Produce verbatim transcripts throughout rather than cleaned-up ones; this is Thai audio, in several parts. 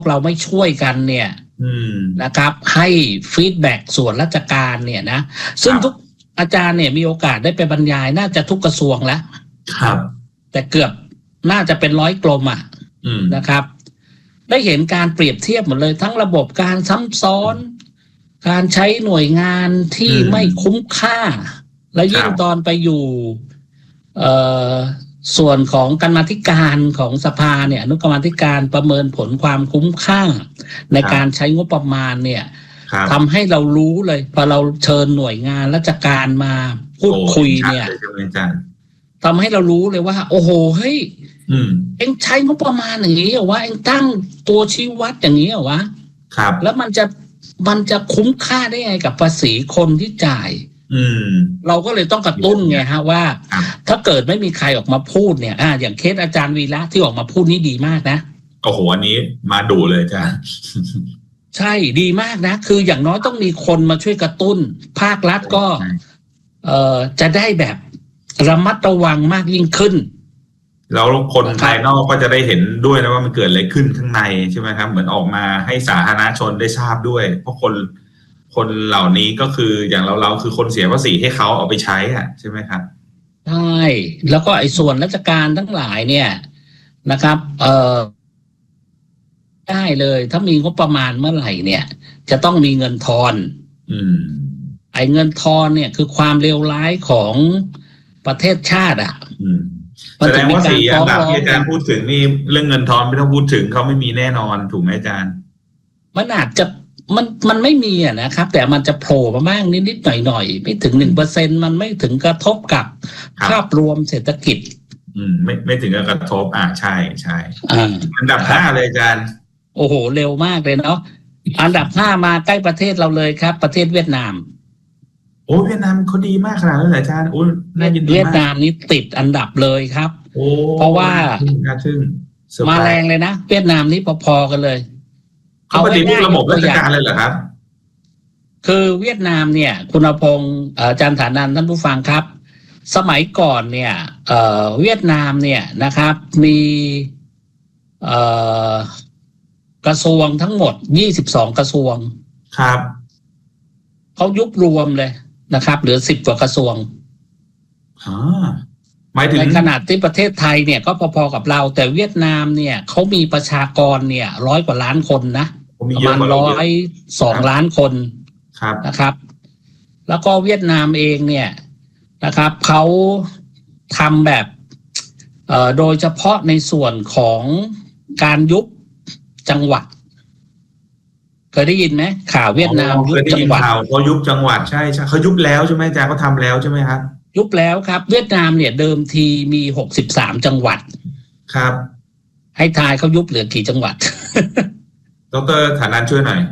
เราไม่ช่วยกันเนี่ยนะครับให้ฟีดแบ็กส่วนราชการเนี่ยนะซึ่งทุกอาจารย์เนี่ยมีโอกาสได้ไปบรรยายน่าจะทุกกระทรวงแล้วครับแต่เกือบน่าจะเป็นร้อยกรมอ่ะนะครับได้เห็นการเปรียบเทียบหมดเลยทั้งระบบการซ้ำซ้อนการใช้หน่วยงานที่ไม่คุ้มค่าและยิ่งตอนไปอยู่เอ่อส่วนของกรรมาธิการของสภาเนี่ยอนุกรรมาธิการประเมินผลความคุ้มค่าในการใช้งบประมาณเนี่ยทำให้เรารู้เลยพอเราเชิญหน่วยงานราชการมาพูดคุยเนี่ยทำให้เรารู้เลยว่าโอ้โหเฮ้ยเอ็งใช้งบประมาณอย่างนี้เหรอวะเอ็งตั้งตัวชี้วัดอย่างนี้เหรอวะครับแล้วมันจะมันจะคุ้มค่าได้ไงกับภาษีคนที่จ่ายอืมเราก็เลยต้องกระตุ้นไงฮะว่าถ้าเกิดไม่มีใครออกมาพูดเนี่ยอ่าอย่างเคสอาจารย์วีระที่ออกมาพูดนี่ดีมากนะโอ้โหอันนี้มาดูเลยจ้ะใช่ดีมากนะคืออย่างน้อยต้องมีคนมาช่วยกระตุ้นภาครัฐก็เอ่อจะได้แบบระมัดระวังมากยิ่งขึ้นแล้วคนภายนอกก็จะได้เห็นด้วยนะว่ามันเกิดอะไรขึ้นข้างในใช่ไหมครับเหมือนออกมาให้สาธารณชนได้ทราบด้วยเพราะคนคนเหล่านี้ก็คืออย่างเราเราคือคนเสียภาษีให้เขาเอาไปใช้อ่ะใช่ไหมครับใช่แล้วก็ไอ้ส่วนราชการทั้งหลายเนี่ยนะครับเอ่อได้เลยถ้ามีงบประมาณเมื่อไหร่เนี่ยจะต้องมีเงินทอนอืมไอ้เงินทอนเนี่ยคือความเลวร้ายของประเทศชาติอ่ะอืมแสดงว่าสี่อันดับที่อาจารย์พูดถึงนี่เรื่องเงินทอนไม่ต้องพูดถึงเขาไม่มีแน่นอนถูกไหมอาจารย์มันอาจจะมันมันไม่มีอ่ะนะครับแต่มันจะโผล่มาบ้างนิดๆหน่อยๆไม่ถึงหนึ่งเปอร์เซ็นต์มันไม่ถึงกระทบกับภาพรวมเศรษฐกิจอืมไม่ไม่ถึงกับกระทบอ่าใช่ใช่อันดับห้าเลยอาจารย์โอ้โหเร็วมากเลยเนาะอันดับห้ามาใกล้ประเทศเราเลยครับประเทศเวียดนามโอ้เวียดนามเขาดีมากขนาดนั้นเลยอาจารย์โอ้น่ายินดีมากเวียดนามนี้ติดอันดับเลยครับโอ้เพราะว่าน่าทึ่งมาแรงเลยนะเวียดนามนี้พอๆกันเลยเขาปฏิรูประบบราชการเลยเหรอครับคือเวียดนามเนี่ยคุณพงษ์อาจารย์ฐานันท์ท่านผู้ฟังครับสมัยก่อนเนี่ยเอ่อเวียดนามเนี่ยนะครับมีเอ่อกระทรวงทั้งหมดยี่สิบสองกระทรวงครับเขายุบรวมเลยนะครับเหลือสิบกว่ากระทรวงอ๋อหมายถึงในขนาดที่ประเทศไทยเนี่ยก็พอๆกับเราแต่เวียดนามเนี่ยเขามีประชากรเนี่ยร้อยกว่าล้านคนนะประมาณร้อยสองล้านคนนะครับแล้วก็เวียดนามเองเนี่ยนะครับเขาทำแบบเอ่อโดยเฉพาะในส่วนของการยุบจังหวัดเคยได้ยินไหมข่าวเวียดนามยุบจังหวัดเขายุบจังหวัดใช่ใช่เขายุบแล้วใช่ไหมอาจารย์เขาทำแล้วใช่ไหมครับยุบแล้วครับเวียดนามเนี่ยเดิมทีมีหกสิบสามจังหวัดครับให้ทายเขายุบเหลือกี่จังหวัดดร.ฐานันท์ช่วยหน่อย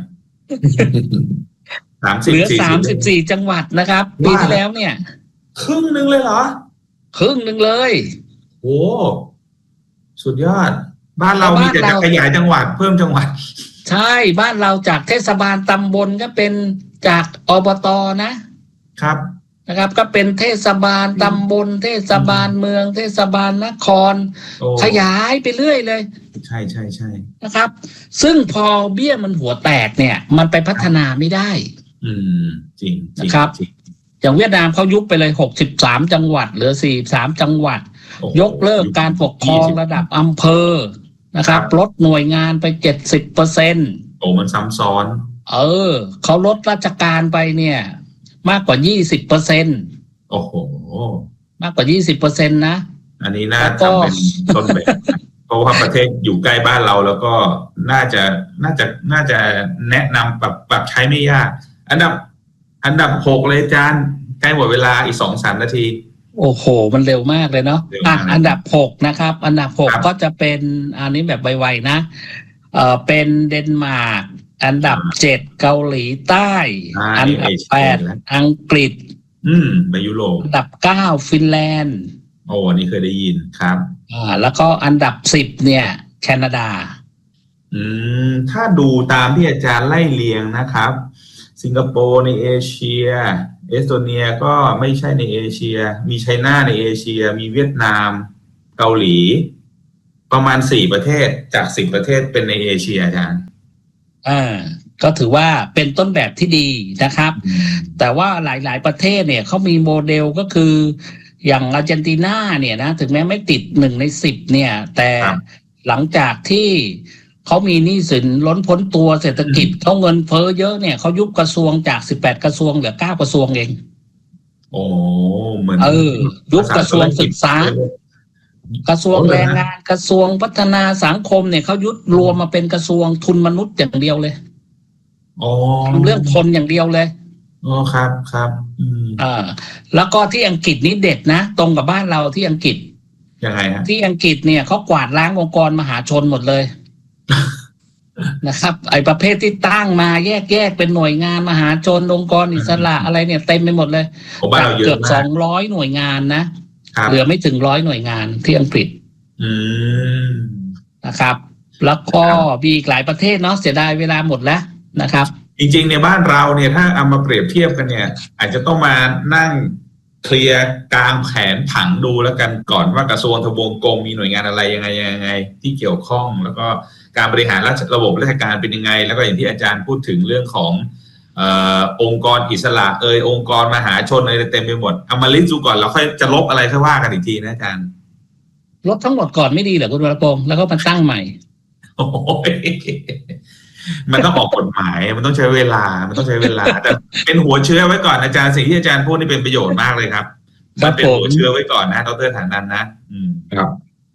เหลือสามสิบสี่จังหวัดนะครับปีที่แล้วเนี่ยครึ่งนึงเลยเหรอครึ่งนึงเลยโอ้สุดยอดบ้านเรามีแต่จะขยายจังหวัดเพิ่มจังหวัดใช่บ้านเราจากเทศบาลตำบลก็เป็นจากอบต.นะครับนะครับก็เป็นเทศบาลตำบลเทศบาลเมืองเทศบาลนครขยายไปเรื่อยเลยใช่ใช่ใช่นะครับซึ่งพอเบี้ยมันหัวแตกเนี่ยมันไปพัฒนาไม่ได้อืมจริงนะครับอย่างเวียดนามเขายุบไปเลยหกสิบสามจังหวัดเหลือสี่สิบสามจังหวัดยกเลิกการปกครองระดับอำเภอนะครับลดหน่วยงานไป เจ็ดสิบเปอร์เซ็นต์โอ้มันซ้ำซ้อนเออเขาลดราชการไปเนี่ยมากกว่า ยี่สิบเปอร์เซ็นต์โอ้โหมากกว่า ยี่สิบเปอร์เซ็นต์ นะอันนี้น่าจะเป็นต้นแบบเพราะว่าประเทศอยู่ใกล้บ้านเราแล้วก็น่าจะน่าจะน่าจะแนะนำปรับปรับใช้ไม่ยากอันดับอันดับหกเลยอาจารย์ใกล้หมดเวลาอีก สองถึงสาม นาทีโอ้โหมันเร็วมากเลยเนาะอ่ะอันดับหกนะครับอันดับหกก็จะเป็นอันนี้แบบไวๆนะเอ่อเป็นเดนมาร์กอันดับเจ็ดเกาหลีใต้อันดับแปดอังกฤษอืมไปยุโรปอันดับเก้าฟินแลนด์โอ้นี่เคยได้ยินครับอ่าแล้วก็อันดับสิบเนี่ยแคนาดาอืมถ้าดูตามที่อาจารย์ไล่เรียงนะครับสิงคโปร์ในเอเชียเอสโตเนียก็ไม่ใช่ในเอเชียมีไชน่าในเอเชียมีเวียดนามเกาหลีประมาณสี่ประเทศจากสิบประเทศเป็นในเอเชียอาจารย์อ่าก็ถือว่าเป็นต้นแบบที่ดีนะครับแต่ว่าหลายๆประเทศเนี่ยเขามีโมเดลก็คืออย่างอาร์เจนตินาเนี่ยนะถึงแม้ไม่ติดหนึ่งในสิบเนี่ยแต่หลังจากที่เขามีหนี้สินล้นพ้นตัวเศรษฐกิจเขาเงินเฟ้อเยอะเนี่ยเขายุบกระทรวงจากสิบแปดกระทรวงเหลือเก้ากระทรวงเองโอ้เหมือนเออยุบกระทรวงศึกษากระทรวงแรงงานกระทรวงพัฒนาสังคมเนี่ยเขายุบรวมมาเป็นกระทรวงทุนมนุษย์อย่างเดียวเลยทำเรื่องคนอย่างเดียวเลยอ๋อครับครับอ่าแล้วก็ที่อังกฤษนี่เด็ดนะตรงกับบ้านเราที่อังกฤษยังไงฮะที่อังกฤษเนี่ยเขากวาดล้างองค์กรมหาชนหมดเลย นะครับไอ้ประเภทที่ตั้งมาแยกแยกเป็นหน่วยงานมหาชนองค์กรอิสระอะไรเนี่ยเต็มไปหมดเลยเกือบสองร้อยหน่วยงานนะเหลือไม่ถึงร้อยหน่วยงานที่อังกฤษนะครับแล้วก็มีอีกหลายประเทศเนาะเสียดายเวลาหมดแล้วนะครับจริงๆในบ้านเราเนี่ยถ้าเอามาเปรียบเทียบกันเนี่ยอาจจะต้องมานั่งเคลียร์กลางแผนผังดูแล้วกันก่อนว่ากระทรวงทบวงกรมมีหน่วยงานอะไรยังไงยังไงที่เกี่ยวข้องแล้วก็การบริหารระบบราชการเป็นยังไงแล้วก็อย่างที่อาจารย์พูดถึงเรื่องของเอ่อองค์กรอิสระเอ่ยองค์กรมหาชนอะไรเต็มไปหมดเอามาลิสต์ดูก่อนแล้วค่อยจะลบอะไรค่อยว่ากันอีกทีนะอาจารย์ลบทั้งหมดก่อนไม่ดีเหรอคุณวรพงษ์แล้วก็มาตั้งใหม่โอ้ยมันต้องออกกฎหมายมันต้องใช้เวลามันต้องใช้เวลาแต่เป็นหัวเชื้อไว้ก่อนอาจารย์สิ่งที่อาจารย์พูดนี่เป็นประโยชน์มากเลยครับมันเป็นหัวเชื้อไว้ก่อนนะดร.ฐานันท์นะอืมครับ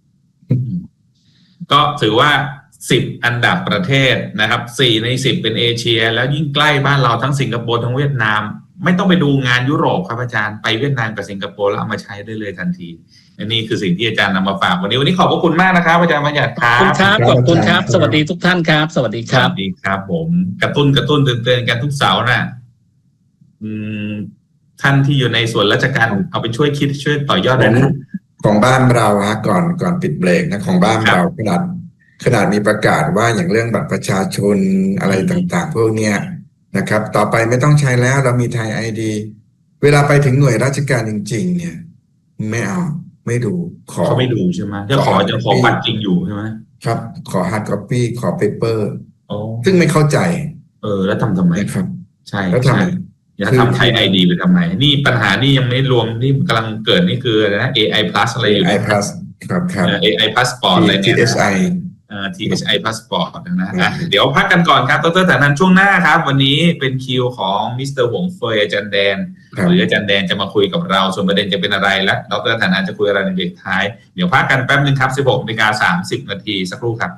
ก็ถือว่าสิบอันดับประเทศนะครับสี่ในสิบเป็นเอเชียแล้วยิ่งใกล้บ้านเราทั้งสิงคโปร์ทั้งเวียดนามไม่ต้องไปดูงานยุโรปครับอาจารย์ไปเวียดนามกับสิงคโปร์แล้วเอามาใช้ได้เลยทันทีอันนี้คือสิ่งที่อาจารย์นำมาฝากวันนี้วันนี้ขอบพระคุณมากนะครับอาจารย์บัญญัติครับขอบคุณครับขอบคุณครับสวัสดีทุกท่านครับสวัสดีครับสวัสดีครับผมกระตุ้นกระตุ้นเตือนกันทุกเสาร์น่ะอืมท่านที่อยู่ในส่วนราชการเอาไปช่วยคิดช่วยต่อยอดเลยนะของบ้านเราฮะก่อนก่อนปิดเบรกนะของบ้านเราขนาดขนาดมีประกาศว่าอย่างเรื่องบัตรประชาชนอะไรต่างๆพวกเนี้ยนะครับต่อไปไม่ต้องใช้แล้วเรามีไทย ไอ ดี เวลาไปถึงหน่วยราชการจริงๆเนี่ยไม่เอาไม่ดูขอเขาไม่ดูใช่ไหมจะขอจะขอบัตรจริงอยู่ใช่ไหมครับขอฮาร์ดคอปปี้ขอเปเปอร์ซึ่งไม่เข้าใจเออแล้วทำทำไมครับใช่แล้วทำไมอย่าทำไทย ไอ ดี ไปทำไมนี่ปัญหานี่ยังไม่รวมนี่กำลังเกิดนี่คือนะ เอ ไอ plus อะไรอยู่เอ ไอ plus ครับครับเอ ไอ passport อะไรเนี่ยที เอส ไออ่า ที เอส ไอ passport นะฮะเดี๋ยวพักกันก่อนครับดร.ฐานันท์ช่วงหน้าครับวันนี้เป็นคิวของมิสเตอร์หวงเฟยอาจารย์แดนหรืออาจารย์แดนจะมาคุยกับเราส่วนประเด็นจะเป็นอะไรและดร.ฐานันท์จะคุยอะไรในเบรกท้ายเดี๋ยวพักกันแป๊บนึงครับ สิบหกนาฬิกาสามสิบนาทีสักครู่ครับ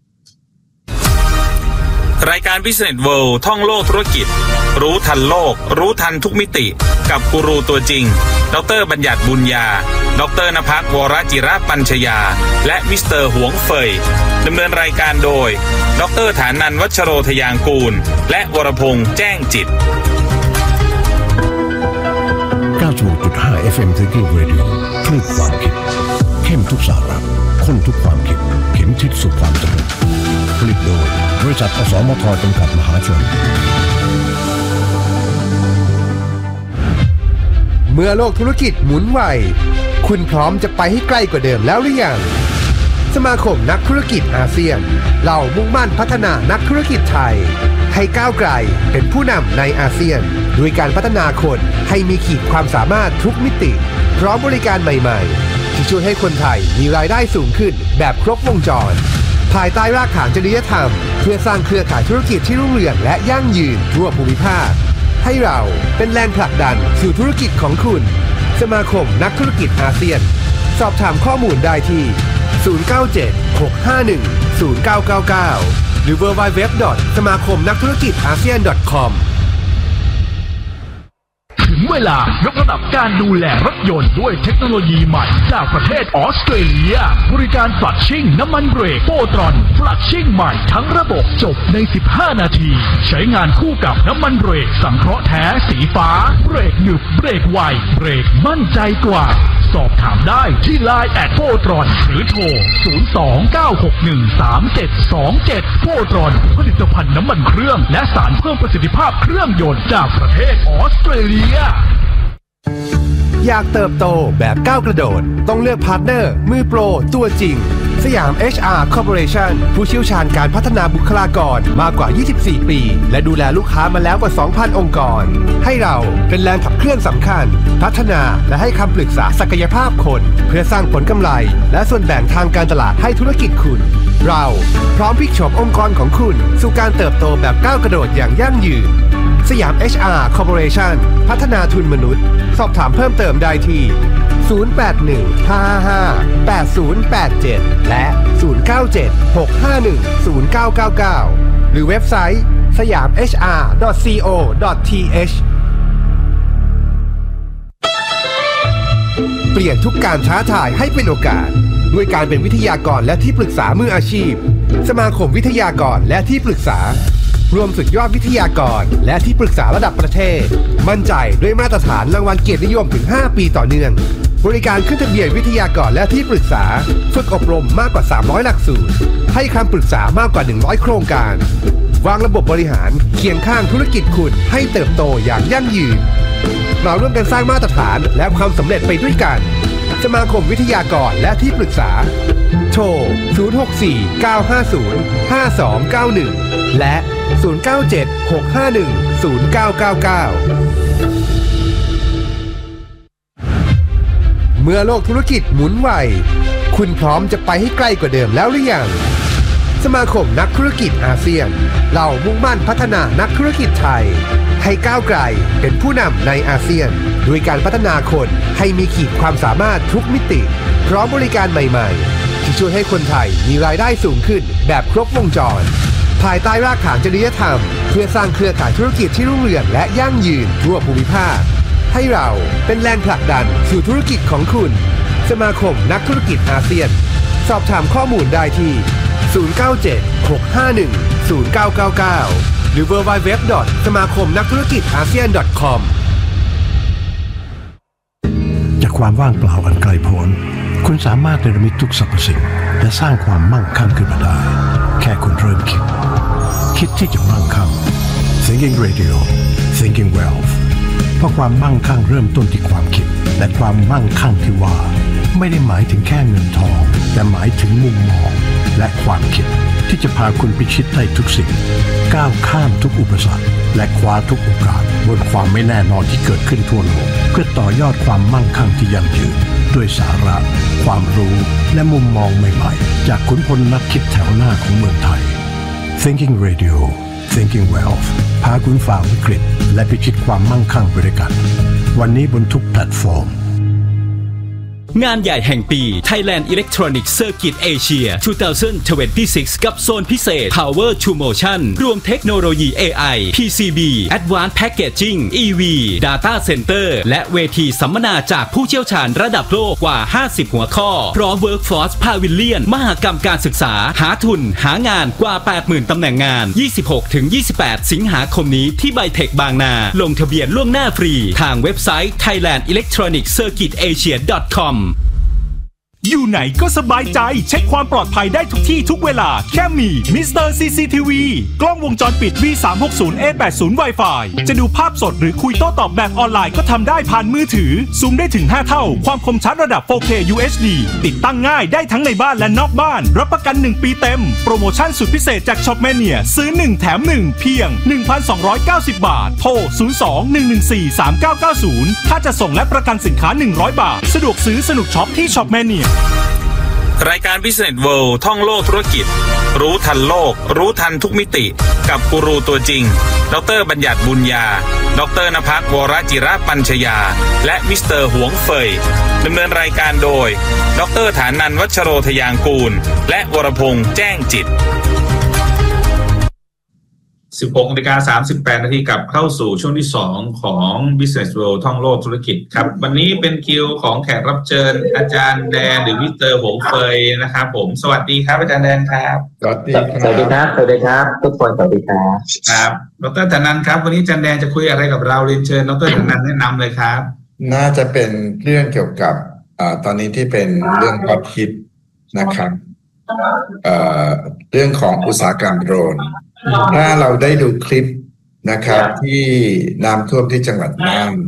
รายการ Business World ท่องโลกธุรกิจรู้ทันโลกรู้ทันทุกมิติกับกูรูตัวจริงดร.บัญญัติบุญญาดร.ณภัสวรจิรปัญชยาและมิสเตอร์หวงเฟยดำเนินรายการโดยดร.ฐานันท์วัชโรทยางกูลและวรพงษ์แจ้งจิตเก้าสิบหกจุดห้า เอฟ เอ็ม Thinking Radio คลื่นความคิดเข้มทุกสาระข้นทุกความคิดเข็มทิศสู่ความสำเร็จผลิตโดยบริษัทอสมทจำกัดมหาชนเมื่อโลกธุรกิจหมุนไวคุณพร้อมจะไปให้ใกล้กว่าเดิมแล้วหรือยังสมาคมนักธุรกิจอาเซียนเรามุ่งมั่นพัฒนานักธุรกิจไทยให้ก้าวไกลเป็นผู้นำในอาเซียนด้วยการพัฒนาคนให้มีขีดความสามารถทุกมิติพร้อมบริการใหม่ๆที่ช่วยให้คนไทยมีรายได้สูงขึ้นแบบครบวงจรภายใต้รากฐานจริยธรรมเพื่อสร้างเครือข่ายธุรกิจที่รุ่งเรืองและยั่งยืนทั่วภูมิภาคให้เราเป็นแรงผลักดันสู่ธุรกิจของคุณสมาคมนักธุรกิจอาเซียนสอบถามข้อมูลได้ที่ศูนย์ เก้า เจ็ด หก ห้า หนึ่ง ศูนย์ เก้า เก้า เก้าหรือ ดับเบิลยู ดับเบิลยู ดับเบิลยู ดอท สมาคมนักธุรกิจอาเซียน ดอท คอมถึงเวลายกระดับการดูแลรถยนต์ด้วยเทคโนโลยีใหม่จากประเทศออสเตรเลียบริการฟลัชชิ่งน้ำมันเบรกโฟตรอนฟลัชชิ่งใหม่ทั้งระบบจบในสิบห้านาทีใช้งานคู่กับน้ำมันเบรกสังเคราะห์แท้สีฟ้าเบรกหนึบเบรกไวเบรกมั่นใจกว่าสอบถามได้ที่ ไลน์ แอท โฟตรอนหรือโทรศูนย์ สอง เก้า หก หนึ่ง สาม เจ็ด สอง เจ็ดโฟตรอนผลิตภัณฑ์น้ำมันเครื่องและสารเพิ่มประสิทธิภาพเครื่องยนต์จากประเทศออสเตรเลียอยากเติบโตแบบก้าวกระโดดต้องเลือกพาร์ทเนอร์มือโปรตัวจริงสยาม เอช อาร์ Corporation ผู้เชี่ยวชาญการพัฒนาบุคลากรมากกว่ายี่สิบสี่ปีและดูแลลูกค้ามาแล้วกว่า สองพัน องค์กรให้เราเป็นแรงขับเคลื่อนสำคัญพัฒนาและให้คำปรึกษาศักยภาพคนเพื่อสร้างผลกำไรและส่วนแบ่งทางการตลาดให้ธุรกิจคุณเราพร้อมพลิกโฉมองค์กรของคุณสู่การเติบโตแบบก้าวกระโดดอย่างยั่งยืนสยาม เอช อาร์ Corporation พัฒนาทุนมนุษย์สอบถามเพิ่มเติมได้ที่ศูนย์ แปด หนึ่ง ห้า ห้า แปด ศูนย์ แปด เจ็ดและศูนย์ เก้า เจ็ด หก ห้า หนึ่ง ศูนย์ เก้า เก้า เก้าหรือเว็บไซต์ สยาม เอช อาร์ ดอท ซี โอ ดอท ที เอช เปลี่ยนทุกการท้าทายให้เป็นโอกาสด้วยการเป็นวิทยากรและที่ปรึกษามืออาชีพสมาคมวิทยากรและที่ปรึกษารวมสุดยอดวิทยากรและที่ปรึกษาระดับประเทศมั่นใจด้วยมาตรฐานรางวัลเกียรตินิยมถึงห้าปีต่อเนื่องบริการขึ้นทะเบียนวิทยากรและที่ปรึกษาฝึกอบรมมากกว่าสามร้อยหลักสูตรให้คำปรึกษามากกว่าหนึ่งร้อยโครงการวางระบบบริหารเคียงข้างธุรกิจคุณให้เติบโตอย่างยั่งยืนมาร่วมกันสร้างมาตรฐานและความสำเร็จไปด้วยกันสมาคมวิทยากรและที่ปรึกษาโทรศูนย์ หก สี่ เก้า ห้า ศูนย์ ห้า สอง เก้า หนึ่งและศูนย์ เก้า เจ็ด หก ห้า หนึ่ง ศูนย์ เก้า เก้า เก้าเมื่อโลกธุรกิจหมุนไวคุณพร้อมจะไปให้ใกล้กว่าเดิมแล้วหรือยังสมาคมนักธุรกิจอาเซียนเรามุ่งมั่นพัฒนานักธุรกิจไทยให้ก้าวไกลเป็นผู้นำในอาเซียนด้วยการพัฒนาคนให้มีขีดความสามารถทุกมิติพร้อมบริการใหม่ๆที่ช่วยให้คนไทยมีรายได้สูงขึ้นแบบครบวงจรภายใต้รากฐานจริยธรรมเพื่อสร้างเครือข่ายธุรกิจที่รุ่งเรืองและยั่งยืนทั่วภูมิภาคให้เราเป็นแรงผลักดันสู่ธุรกิจของคุณสมาคมนักธุรกิจอาเซียนสอบถามข้อมูลได้ที่ศูนย์ เก้า เจ็ด หก ห้า หนึ่ง ศูนย์ เก้า เก้า เก้าหรือ ดับเบิลยู ดับเบิลยู ดับเบิลยู ดอท สมาคมนักธุรกิจอาเซียน ดอท คอมจากความว่างเปล่าอันไกลโพ้นคุณสามารถเนรมิตทุกสรรพสิ่งและสร้างความมั่งคั่งขึ้นมาได้แค่คุณเริ่มคิดคิดที่จะมั่งคั่ง Thinking Radio Thinking Wealth เพราะความมั่งคั่งเริ่มต้นที่ความคิดและความมั่งคั่งที่ว่าไม่ได้หมายถึงแค่เงินทองแต่หมายถึงมุมมองและความคิดที่จะพาคุณพิชิตได้ทุกสิ่งก้าวข้ามทุกอุปสรรคและคว้าทุกโอกาสบนความไม่แน่นอนที่เกิดขึ้นทั่วโลกเพื่อต่อยอดความมั่งคั่งที่ยั่งยืนด้วยสาระความรู้และมุมมองใหม่ๆจากขุนพลนักคิดแถวหน้าของเมืองไทย Thinking Radio Thinking Wealth พาคุณฝ่าวิกฤตและพิชิตความมั่งคั่งไปด้วยกันวันนี้บนทุกแพลตฟอร์มงานใหญ่แห่งปี Thailand Electronic Circuit Asia สองพันยี่สิบหก กับโซนพิเศษ Power to Motion รวมเทคโนโลยี เอ ไอ พี ซี บี Advanced Packaging อี วี Data Center และเวทีสัมมนาจากผู้เชี่ยวชาญระดับโลกกว่า ห้าสิบ หัวข้อพร้อม Workforce Pavilion มหกรรมการศึกษาหาทุนหางานกว่า แปดหมื่น ตำแหน่งงาน ยี่สิบหกถึงยี่สิบแปด สิงหาคมนี้ที่ไบเทคบางนาลงทะเบียนล่วงหน้าฟรีทางเว็บไซต์ ไทยแลนด์ อิเล็กทรอนิกส์ เซอร์กิต เอเชีย ดอท คอมอยู่ไหนก็สบายใจเช็คความปลอดภัยได้ทุกที่ทุกเวลาแค่มีมิสเตอร์ ซี ซี ที วี กล้องวงจรปิด วี สามหกศูนย์ เอ แปดสิบ Wi-Fi จะดูภาพสดหรือคุยโต้ตอบแบบออนไลน์ก็ทำได้ผ่านมือถือซูมได้ถึงห้าเท่าความคมชัดระดับ โฟร์เค ยู เอช ดี ติดตั้งง่ายได้ทั้งในบ้านและนอกบ้านรับประกันหนึ่งปีเต็มโปรโมชั่นสุดพิเศษจาก Shopmania ซื้อหนึ่งแถมหนึ่งเพียง หนึ่งพันสองร้อยเก้าสิบ บาทโทรศูนย์ สอง หนึ่ง หนึ่ง สี่ สาม เก้า เก้า ศูนย์ถ้าจะส่งและประกันสินค้าหนึ่งร้อยบาทสะดวกซื้อสนุกช็อปที่ Shopmania รายการ Business World ท่องโลกธุรกิจรู้ทันโลกรู้ทันทุกมิติกับกูรูตัวจริงดร.บัญญัติบุญญาดร.ณภัก วรจิรปัญชยาและมิสเตอร์หวงเฟยดำเนินรายการโดยดร.ฐานันท์ วัชโรทยางกูลและวรพงษ์แจ้งจิตสิบหกนาฬิกาสามสิบแปดนาทีกลับเข้าสู่ช่วงที่สองของ Business World ท่องโลกธุรกิจครับวันนี้เป็นคิวของแขกรับเชิญอาจารย์แดนหรือมิสเตอร์หงเฟยนะครับผมสวัสดีครับอาจารย์แดนครับสวัสดีครับสวัสดีครับสวัสดีครับทุกคนสวัสดีครับครับดร.ฐานันท์ครับวันนี้อาจารย์แดนจะคุยอะไรกับเราเรียนเชิญดร.ฐานันท์แนะนำเลยครับน่าจะเป็นเรื่องเกี่ยวกับอ่าตอนนี้ที่เป็นเรื่องฮอตฮิตนะครับเอ่อเรื่องของอุตสาหกรรมโดรนถ้าเราได้ดูคลิปนะครับที่น้ำท่วมที่จังหวัดน่าน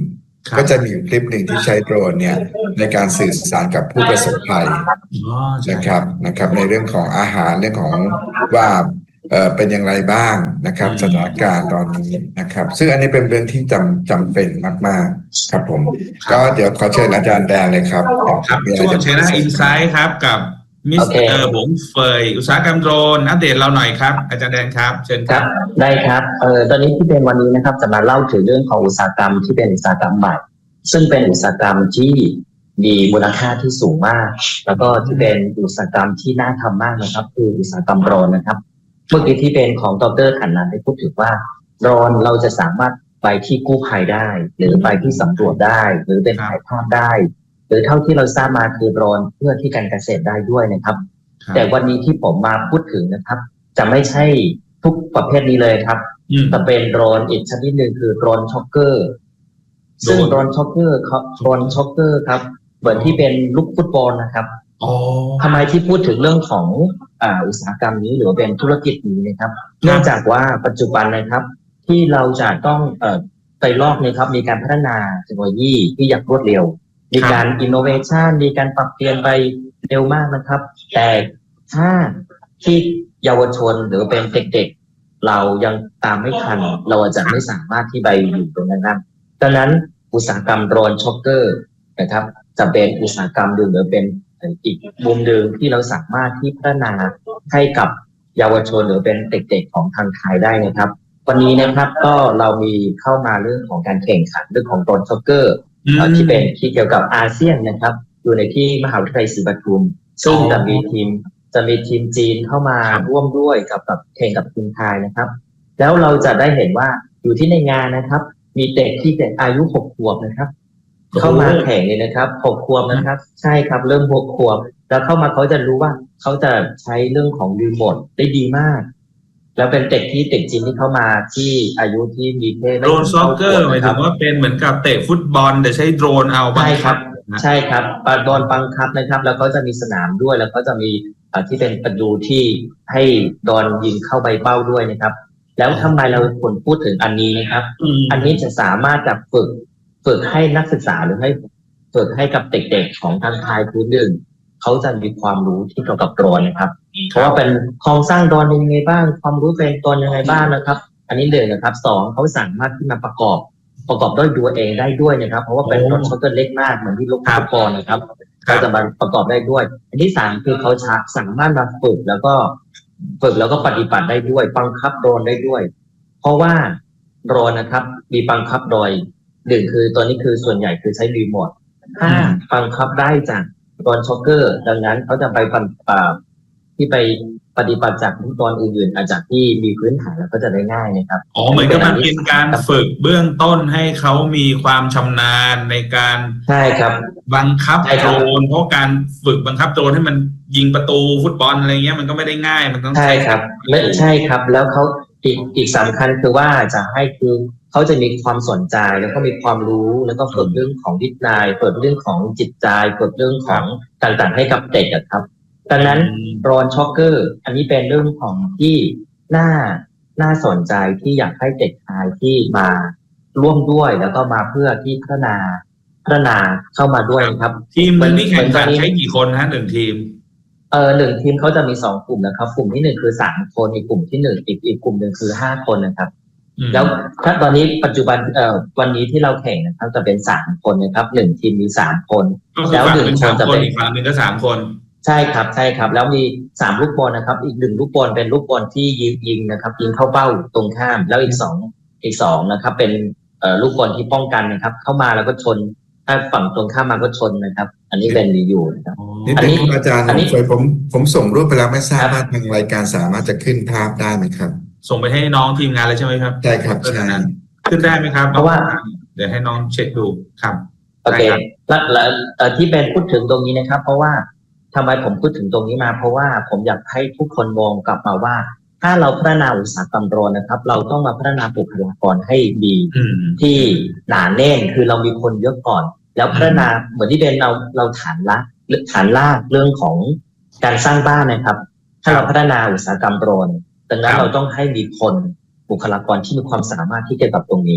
ก็จะมีคลิปหนึ่งที่ใช้โดรนเนี่ยในการสื่อสารกับผู้ประสบภัยนะครับนะครับในเรื่องของอาหารเรื่องของว่าเอ่อเป็นอย่างไรบ้างนะครับสถานการณ์ตอนนี้นะครับซึ่งอันนี้เป็นเรื่องที่จำจำเป็นมากๆครับผมก็เดี๋ยวขอเชิญอาจารย์แดนเลยครับครับช่วงเชน่าอินไซด์ครับกับมิสเตอร์หงเฟยอุตสาหกรรมโดรนอัปเดตเราหน่อยครับอาจารย์แดนครับเชิญครับได้ครับเอ่อตอนนี้ที่เป็นวันนี้นะครับจะมาเล่าถึงเรื่องของอุตสาหกรรมที่เป็นอุตสาหกรรมใหม่ซึ่งเป็นอุตสาหกรรมที่มีมูลค่าที่สูงมากแล้วก็ที่เป็นอุตสาหกรรมที่น่าทำมากนะครับคืออุตสาหกรรมโดรนนะครับเมื่อกี้ที่เป็นของดร.ขันนันท์ได้พูดถึงว่าโดรนเราจะสามารถไปที่กู้ภัยได้หรือไปที่สำรวจได้หรือเป็นถ่ายภาพได้หรือเท่าที่เราทราบมาคือโดรนเพื่อที่การเกษตรได้ด้วยนะครับแต่วันนี้ที่ผมมาพูดถึงนะครับจะไม่ใช่ทุกประเภทนี้เลยครับแต่เป็นโดรนอีกชนิดหนึ่งคือโดรนช็อกเกอร์ซึ่งโดรนช็อกเกอร์ครับโดรนช็อกเกอร์ครับเหมือนที่เป็นลูกฟุตบอลนะครับทำไมที่พูดถึงเรื่องของอ่าอุตสาหกรรมนี้หรือเป็นธุรกิจนี้นะครับเนื่องจากว่าปัจจุบันนะครับที่เราจะต้องเอ่อไปรอบนี้ครับมีการพัฒนาเทคโนโลยีที่อย่างรวดเร็วมีการอินโนเวชันมีการปรับเปลี่ยนไปเร็วมากนะครับแต่ถ้าที่เยาวชนหรือเป็นเด็กๆเรายังตามไม่ทันเราอาจจะไม่สามารถที่ไปอยู่ตรงนั้นได้ดังนั้นอุตสาหกรรมโดรนช็อกเกอร์นะครับจะเป็นอุตสาหกรรมหนึ่งหรือเป็นอีกมุมหนึ่งที่เราสามารถที่พัฒนาให้กับเยาวชนหรือเป็นเด็กๆของทางไทยได้นะครับวันนี้นะครับก็เรามีเข้ามาเรื่องของการแข่งขันเรื่องของโดรนช็อกเกอร์ที่เป็นที่เกี่ยวกับอาเซียนนะครับอยู่ในที่มหาวิทยาลัยศรีปทุมซึ่งจะมีทีมจะมีทีมจีนเข้ามาร่วมด้วยกับกับแข่งกับทีมไทยนะครับแล้วเราจะได้เห็นว่าอยู่ที่ในงานนะครับมีเด็กที่เป็นอายุหกขวบนะครับเข้ามาแข่งเลยนะครับหกขวบนะครับใช่ครับเริ่มหกขวบแล้วเข้ามาเขาจะรู้ว่าเขาจะใช้เรื่องของรีโมทได้ดีมากแล้วเป็นเด็กที่เด็กจีนที่เข้ามาที่อายุที่มีแค่โดรนซ็อกเกอร์หมายถึงว่าเป็นเหมือนกับเตะฟุตบอลแต่ใช้โดรนเอาใช่ครับใช่ครับปาโดนบังคับนะครับแล้วก็จะมีสนามด้วยแล้วก็จะมีที่เป็นประตูที่ให้โดนยิงเข้าใบเป้าด้วยนะครับแล้วทำไมเราควรพูดถึงอันนี้นะครับอันนี้จะสามารถจะฝึกฝึกให้นักศึกษาหรือให้ฝึกให้กับเด็กๆของทางไทยพื้นหนึ่งเขาจะมีความรู้ที่เกี่ยวกับโดรนนะครับเพราะว่าเป็นโครงสร้างโดรนยังไงบ้างความรู้เป็นโดรนยังไงบ้างนะครับอันนี้หนึ่งนะครับสองเขาสามารถที่มาประกอบประกอบด้วยตัวเองได้ด้วยนะครับเพราะว่าเป็นโดรนช็อตเกอร์เล็กมากเหมือนที่ลูกฟุตบอลนะครับเขาจะมาประกอบได้ด้วยอันที่สามคือเขาสามารถมาฝึกแล้วก็ฝึกแล้วก็ปฏิบัติได้ด้วยบังคับโดรนได้ด้วยเพราะว่าโดรนนะครับมีบังคับโดยหนึ่งคือตัวนี้คือส่วนใหญ่คือใช้รีโมทห้าบังคับได้จากโดรนช็อกเกอร์ดังนั้นเขาจะไปปันป่าที่ไปปฏิบัติจากขั้นตอนอื่นๆอาจจะที่มีพื้นฐานแล้วก็จะได้ง่ายนะครับอ๋อเหมือนกับมันเป็นการฝึกเบื้องต้นให้เขามีความชำนาญในการใช่ครับบังคับโดรนเพราะการฝึกบังคับโดรนให้มันยิงประตูฟุตบอลอะไรเงี้ยมันก็ไม่ได้ง่ายมันต้องใช่ครับไม่ใช่ครับแล้วเขาอีกอีกสำคัญคือว่าจะให้คือเขาจะมีความสนใจแล้วก็มีความรู้แล้วก็ฝึกเรื่องของวินัยฝึกเรื่องของจิตใจฝึกเรื่องของต่างๆให้กับเด็กครับดังนั้นโดรนช็อกเกอร์อันนี้เป็นเรื่องของที่น่าน่าสนใจที่อยากให้เด็กไทยที่มาร่วมด้วยแล้วก็มาเพื่อที่พัฒนาพัฒนาเข้ามาด้วยครับทีมมันนี่แข่งขันใช้กี่คนฮะหนึ่งทีมเออหนึ่งทีมเขาจะมีสองกลุ่มนะครับกลุ่มที่หนึ่งคือสามคนอีกกลุ่มที่หนึ่งอีกอีกกลุ่มหนึ่งคือห้าคนนะครับแล้วถ้าตอนนี้ปัจจุบันเอ่อวันนี้ที่เราแข่งนะครับจะเป็นสามคนนะครับหนึ่งทีมมีสามคนแล้วหนึ่งคนจะเป็นอีกฝั่งหนึ่งก็สามคนใช่ครับใช่ครับแล้วมีสามลูกบอลนะครับอีกหนึ่งลูกบอลเป็นลูกบอลที่ยิงยิงนะครับยิงเข้าเป้าตรงข้ามแล้วอีกสองอีกสองนะครับเป็นเอ่อลูกบอลที่ป้องกันนะครับเข้ามาแล้วก็ชนถ้าฝั่งตรงข้ามมาก็ชนนะครับอันนี้เป็นรีวิวนะครับอันนี้อาจารย์ช่วยผมผมส่งรูปไปแล้วไม่ทราบว่าทางรายการสามารถจะขึ้นภาพได้ไหมครับส่งไปให้น้องทีมงานเลยใช่ไหมครับใช่ครับใช่ขึ้นได้ไหมครับเพราะว่าเดี๋ยวให้น้องเช็คดูครับโอเคแล้วแล้วที่เป็นพูดถึงตรงนี้นะครับเพราะว่าทำไมผมพูดถึงตรงนี้มาเพราะว่าผมอยากให้ทุกคนมองกลับมาว่าถ้าเราพัฒนาอุตสาหกรรมโดรนนะครับเราต้องมาพัฒนาบุคลากรให้ดีที่หนาแน่นคือเรามีคนเยอะก่อนแล้วพัฒนาเหมือนที่เป็นเราเราฐานรากฐานรากเรื่องของการสร้างบ้านนะครับถ้าเราพัฒนาอุตสาหกรรมโดรนดังนั้นเราต้องให้มีคนบุคลากรที่มีความสามารถที่เกี่ยวกับตรงนี้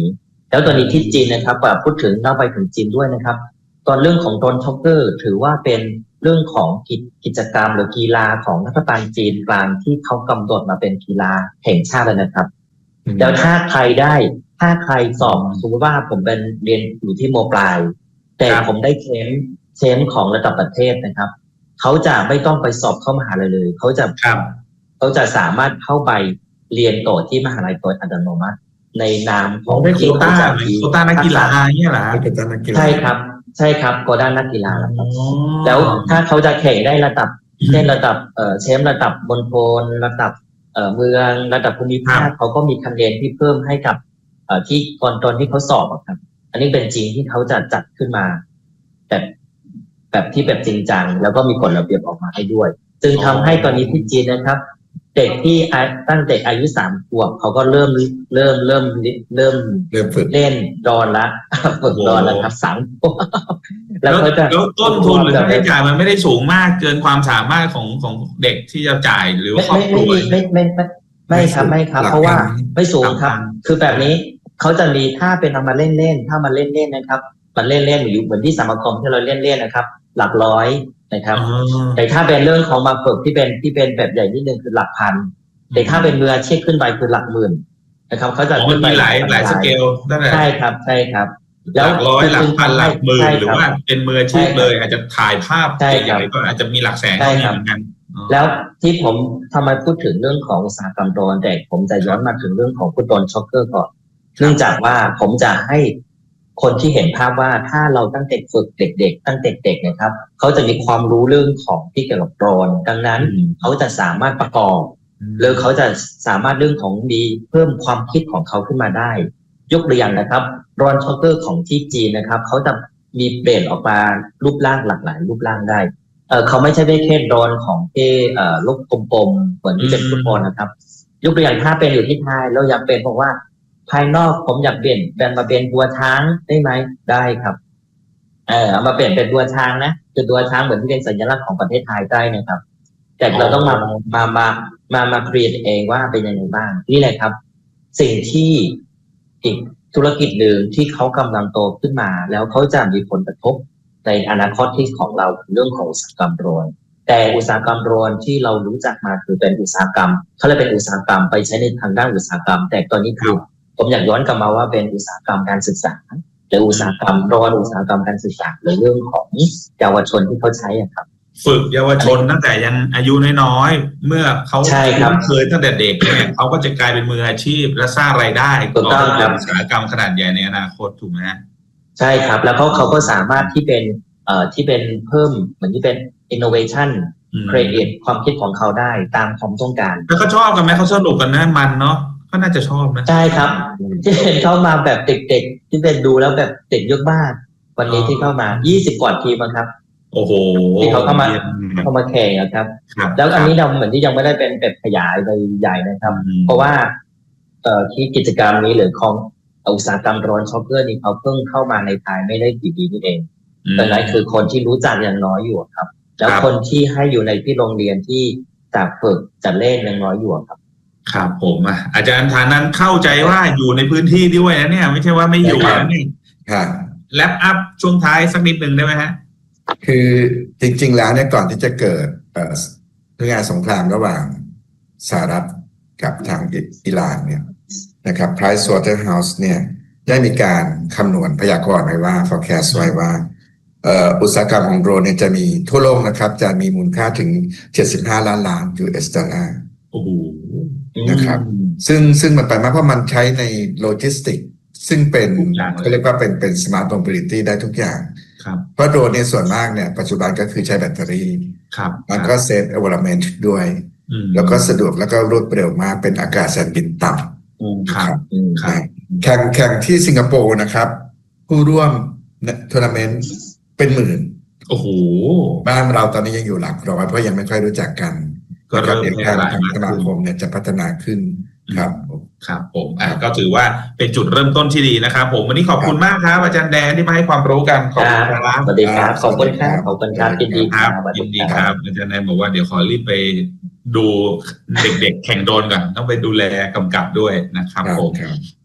แล้วตอนนี้ที่จีนนะครับพูดถึงเล่าไปถึงจีนด้วยนะครับตอนเรื่องของโดรนช็อคเกอร์ถือว่าเป็นเรื่องของกิจกรรมหรือกีฬาของรัฐบาลจีนกลางที่เขากำหนดมาเป็นกีฬาแห่งชาติเลยนะครับแล้วถ้าใครได้ถ้าใครสอบสมมติว่าผมเป็นเรียนอยู่ที่ม.ปลายแต่ผมได้เชมป์เชมป์ของระดับประเทศนะครับเขาจะไม่ต้องไปสอบเข้ามหาลัยเลยเขาจะเขาจะสามารถเข้าไปเรียนต่อที่มหาลัยโดยอัตโนมัติในนามของได้โควต้าโควต้านักกีฬาเนี่ยเหรอใช่ครับใช่ครับโควต้านักกีฬาแล้วครับแล้วถ้าเขาจะแข่งได้ระดับเช่นระดับเอ่อแชมป์ระดับบนโพลระดับเอ่อเมืองระดับภูมิภาคเขาก็มีคะแนนที่เพิ่มให้กับเอ่อที่ก่อนตอนที่เขาสอบครับอันนี้เป็นจริงที่เขาจะจัดขึ้นมาแบบแบบที่แบบจริงจังแล้วก็มีกฎระเบียบออกมาให้ด้วยจึงทำให้ตอนนี้ที่จีนนะครับเด็กที่ตั้งแต่อายุสามขวบเขาก็เริ่มเริ่มเริ่มเริ่มเริ่มฝึกเล่นดอนละฝึกดอนแล้วครับสามขวบแล้วแล้วต้นทุนหรือค่าใช้จ่ายมันไม่ได้สูงมากเกินความสามารถของของเด็กที่จะจ่ายหรือว่าครอบครัวไม่ไม่ไม่ไม่ครับไม่ครับเพราะว่าไม่สูงครับคือแบบนี้เขาจะมีถ้าเป็นเอามาเล่นเล่นถ้ามาเล่นเล่นนะครับมันเล่นเล่นอยู่เหมือนที่สมาคมที่เราเล่นเล่นนะครับหลักร้อยนะครับแต่ถ้าเป็นเรื่องของมาฝึกที่เป็นที่เป็นแบบใหญ่นิดนึงคือหลักพันแต่ถ้าเป็นมืออาชีพขึ้นไปคือหลักหมื่นนะครับเขาจะขึ้นไปหลายหลายสเกลนั่นแหละใช่ครับใช่ครับหลักร้อยหลักพันหลักหมื่นหรือว่าเป็นมืออาชีพเลยอาจจะถ่ายภาพใหญ่ๆก็อาจจะมีหลักแสนก็มีเหมือนกันแล้วที่ผมทำไมพูดถึงเรื่องของอุตสาหกรรมโดรนแต่ผมจะย้อนมาถึงเรื่องของฟุตบอลช็อคเกอร์ก่อนเนื่องจากว่าผมจะให้คนที่เห็นภาพว่าถ้าเราตั้งแต่ฝึกเด็กๆตั้งแต่เด็กนะครับเขาจะมีความรู้เรื่องของที่เกี่ยวกับโดรนดังนั้นเขาจะสามารถประกอบหรือเขาจะสามารถเรื่องของมีเพิ่มความคิดของเขาขึ้นมาได้ยกตัวอย่างนะครับโดรนช็อคเกอร์ของที่จีนนะครับเขาจะมีเปลี่ยนออกมารูปร่างหลากหลายรูปร่างได้เออเขาไม่ใช่ได้แค่โดรนของที่เอ่อลูกกลมๆเหมือนที่เป็นฟุตบอลนะครับยกตัวอย่างถ้าเป็นอยู่ที่ไทยเราอยากเป็นบอกว่าภายนอกผมอยากเปลี่ยนเป็นมาเป็นบัวช้างได้ไหมได้ครับเออเอามาเปลี่ยนเป็นบัวช้างนะคือบัวช้างเหมือนที่เป็นสัญลักษณ์ของประเทศไทยได้นะครับแต่เราต้องมามามามามาครีเอทเองว่าเป็นยังไงบ้างนี่แหละครับสิ่งที่อีกธุรกิจหนึ่งที่เขากำลังโตขึ้นมาแล้วเขาจะมีผลกระทบในอนาคตที่ของเราเรื่องของอุตสาหกรรมโดรนแต่อุตสาหกรรมโดรนที่เรารู้จักมาคือเป็นอุตสาหกรรมเขาเรียกเป็นอุตสาหกรรมไปใช้ในทางด้านอุตสาหกรรมแต่ตอนนี้คือผมอยากย้อนกลับมาว่าเป็นอุตสาหกรรมการศึกษาหรืออุตสาหกรรมโดรนอุตสาหกรรมการศึกษาหรือเรื่องของเยาวชนที่เขาใช้ครับฝึกเยาวชนตั้งแต่ยังอายุน้อยๆเมื่อเขาเคยตั้งแต่เด็กเนี่ยเขาก็จะกลายเป็นมืออาชีพและสร้างรายได้ต่ออุตสาหกรรมขนาดใหญ่ในอนาคตถูกไหมใช่ครับแล้วเขาเขาก็สามารถที่เป็นเอ่อที่เป็นเพิ่มเหมือนที่เป็น innovation create ความคิดของเขาได้ตามความต้องการแล้วเขาชอบกันไหมเขาสนุกกันนะมันเนาะก็น่าจะชอบนะใช่ครับที่เห็นเข้ามาแบบเด็กๆที่เป็นดูแล้วแบบเด็กเยอะมากวันนี้ที่เข้ามายี่สิบกว่าทีมครับโอ้โหที่เขาเข้ามาเข้ามาแข่งนะครับแล้วอันนี้เราเหมือนที่ยังไม่ได้เป็นแบบขยายไปใหญ่นะครับเพราะว่าเอ่อที่กิจกรรมนี้หรือของอุตสาหกรรมโดรนช็อคเกอร์นี่เขาเพิ่งเข้ามาในไทยไม่ได้กี่ปีนี่เองแต่นั้นคือคนที่รู้จักยังน้อยอยู่ครับแล้วคนที่ให้อยู่ในที่โรงเรียนที่จะฝึกจะเล่นยังน้อยอยู่ครับครับผมอ่ะอาจารย์ฐานั้นเข้าใจว่าอยู่ในพื้นที่ด้วยนะเนี่ยไม่ใช่ว่าไม่อยู่นะนี่ครับแลปอัพช่วงท้ายสักนิดหนึ่งได้ไหมฮะคือจริงๆแล้วเนี่ยก่อนที่จะเกิดเอ่องานสงครามระหว่างสหรัฐกับทางอิหร่านเนี่ยนะครับ Price Waterhouse เนี่ยได้มีการคำนวณพยากรณ์ไว้ว่า forecast ไว้ว่าเอ่ออุตสาหกรรมของโดรนเนี่ยจะมีทั่วโลกนะครับจะมีมูลค่าถึงเจ็ดสิบห้าล้านล้าน ยู เอส ดอลลาร์โอ้โหนะครับซึ่งซึ่งมันไปมากเพราะมันใช้ในโลจิสติกซึ่งเป็นก็เรียกว่าเป็นเป็นสมาร์ทโมบิลิตี้ได้ทุกอย่างเพราะโดรนในส่วนมากเนี่ยปัจจุบันก็คือใช้แบตเตอรี่มันก็เซฟเอเวอร์เมนต์ด้วยแล้วก็สะดวกแล้วก็รวดเร็วมากเป็นอากาศแสนบินต่ำครับแข่งแข่งที่สิงคโปร์นะครับผู้ร่วมทัวร์นาเมนต์เป็นหมื่นโอ้โหบ้านเราตอนนี้ยังอยู่หลักร้อยเพราะยังไม่ค่อยรู้จักกันก็เริ่มเปลี่ยนแปลงทางสมาคมเนี่ยจะพัฒนาขึ้นครับครับผมอ่าก็ถือว่าเป็นจุดเริ่มต้นที่ดีนะครับผมวันนี้ขอบคุณมากครับอาจารย์แดนที่มาให้ความรู้กันขอบคุณครับสวัสดีครับขอบคุณครับขอบคุณครับยินดีครับยินดีครับอาจารย์แดนบอกว่าเดี๋ยวขอรีบไปดูเด็กๆแข่งโดรนก่อนต้องไปดูแลกำกับด้วยนะครับผม